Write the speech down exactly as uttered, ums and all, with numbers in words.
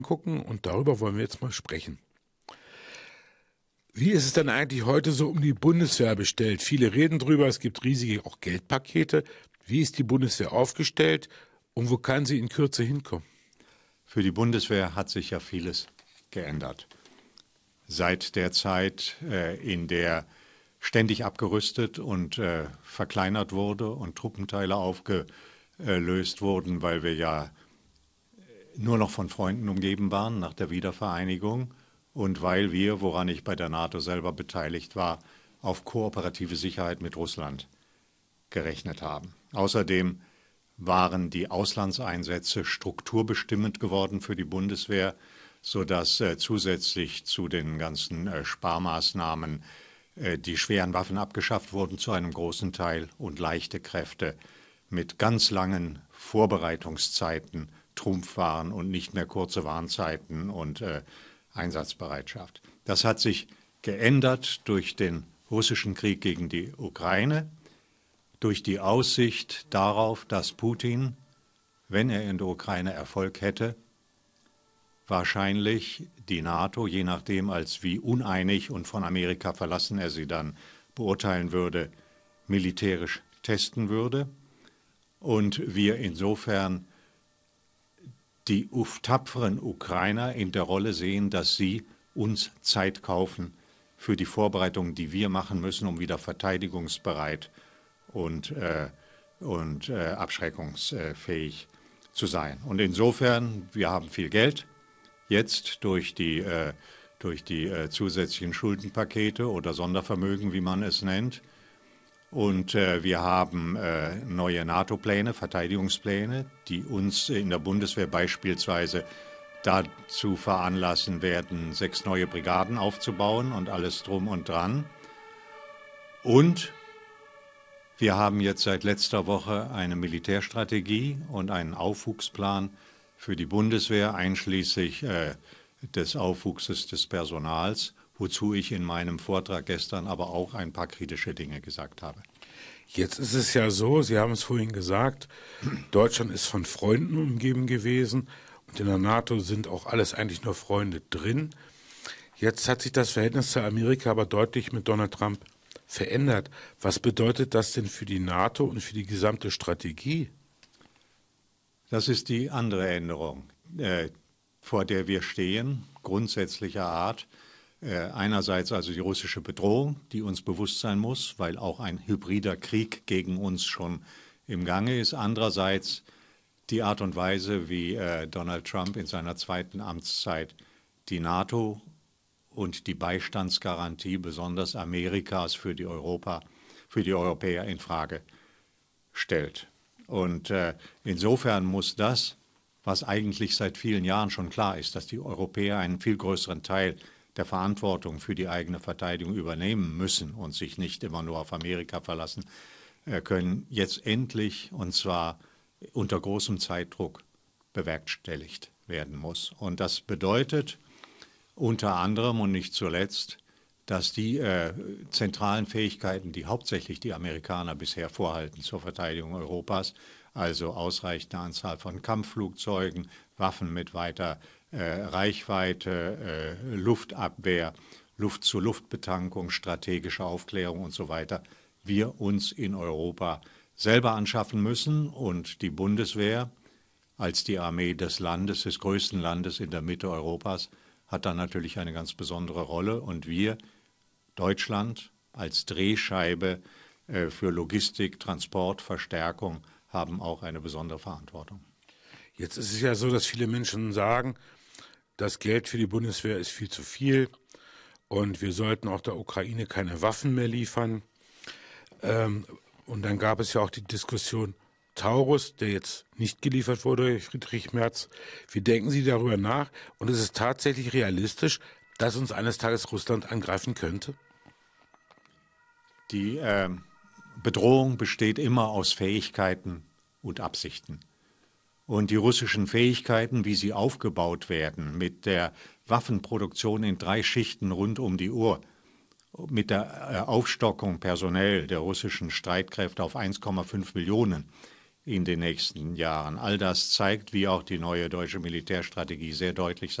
gucken und darüber wollen wir jetzt mal sprechen. Wie ist es denn eigentlich heute so um die Bundeswehr bestellt? Viele reden drüber, es gibt riesige auch Geldpakete. Wie ist die Bundeswehr aufgestellt und wo kann sie in Kürze hinkommen? Für die Bundeswehr hat sich ja vieles geändert. Seit der Zeit, äh, in der ständig abgerüstet und äh, verkleinert wurde und Truppenteile aufgelöst wurden, weil wir ja nur noch von Freunden umgeben waren nach der Wiedervereinigung und weil wir, woran ich bei der NATO selber beteiligt war, auf kooperative Sicherheit mit Russland gerechnet haben. Außerdem waren die Auslandseinsätze strukturbestimmend geworden für die Bundeswehr, sodass äh, zusätzlich zu den ganzen äh, Sparmaßnahmen äh, die schweren Waffen abgeschafft wurden zu einem großen Teil und leichte Kräfte mit ganz langen Vorbereitungszeiten Trumpf waren und nicht mehr kurze Warnzeiten und äh, Einsatzbereitschaft. Das hat sich geändert durch den russischen Krieg gegen die Ukraine, durch die Aussicht darauf, dass Putin, wenn er in der Ukraine Erfolg hätte, wahrscheinlich die NATO, je nachdem als wie uneinig und von Amerika verlassen er sie dann beurteilen würde, militärisch testen würde und wir insofern die tapferen Ukrainer in der Rolle sehen, dass sie uns Zeit kaufen für die Vorbereitungen, die wir machen müssen, um wieder verteidigungsbereit und, äh, und äh, abschreckungsfähig zu sein. Und insofern, wir haben viel Geld, jetzt durch die, äh, durch die äh, zusätzlichen Schuldenpakete oder Sondervermögen, wie man es nennt. Und äh, wir haben äh, neue NATO-Pläne, Verteidigungspläne, die uns in der Bundeswehr beispielsweise dazu veranlassen werden, sechs neue Brigaden aufzubauen und alles drum und dran. Und wir haben jetzt seit letzter Woche eine Militärstrategie und einen Aufwuchsplan für die Bundeswehr, einschließlich äh, des Aufwuchses des Personals, wozu ich in meinem Vortrag gestern aber auch ein paar kritische Dinge gesagt habe. Jetzt ist es ja so, Sie haben es vorhin gesagt, Deutschland ist von Freunden umgeben gewesen und in der NATO sind auch alles eigentlich nur Freunde drin. Jetzt hat sich das Verhältnis zu Amerika aber deutlich mit Donald Trump verändert. Was bedeutet das denn für die NATO und für die gesamte Strategie? Das ist die andere Änderung, äh, vor der wir stehen, grundsätzlicher Art. Äh, einerseits also die russische Bedrohung, die uns bewusst sein muss, weil auch ein hybrider Krieg gegen uns schon im Gange ist. Andererseits die Art und Weise, wie äh, Donald Trump in seiner zweiten Amtszeit die NATO und die Beistandsgarantie, besonders Amerikas für die, Europa, für die Europäer, in Frage stellt. Und äh, insofern muss das, was eigentlich seit vielen Jahren schon klar ist, dass die Europäer einen viel größeren Teil der Verantwortung für die eigene Verteidigung übernehmen müssen und sich nicht immer nur auf Amerika verlassen äh, können, jetzt endlich, und zwar unter großem Zeitdruck, bewerkstelligt werden muss. Und das bedeutet unter anderem und nicht zuletzt, dass die äh, zentralen Fähigkeiten, die hauptsächlich die Amerikaner bisher vorhalten zur Verteidigung Europas, also ausreichende Anzahl von Kampfflugzeugen, Waffen mit weiter äh, Reichweite, äh, Luftabwehr, Luft-zu-Luft-Betankung, strategische Aufklärung und so weiter, wir uns in Europa selber anschaffen müssen und die Bundeswehr als die Armee des Landes, des größten Landes in der Mitte Europas, hat dann natürlich eine ganz besondere Rolle und wir, Deutschland, als Drehscheibe äh, für Logistik, Transport, Verstärkung, haben auch eine besondere Verantwortung. Jetzt ist es ja so, dass viele Menschen sagen, das Geld für die Bundeswehr ist viel zu viel und wir sollten auch der Ukraine keine Waffen mehr liefern. Ähm, und dann gab es ja auch die Diskussion Taurus, der jetzt nicht geliefert wurde durch Friedrich Merz. Wie denken Sie darüber nach? Und ist es tatsächlich realistisch, dass uns eines Tages Russland angreifen könnte? Die äh, Bedrohung besteht immer aus Fähigkeiten und Absichten. Und die russischen Fähigkeiten, wie sie aufgebaut werden, mit der Waffenproduktion in drei Schichten rund um die Uhr, mit der Aufstockung personell der russischen Streitkräfte auf eins Komma fünf Millionen, in den nächsten Jahren. All das zeigt, wie auch die neue deutsche Militärstrategie sehr deutlich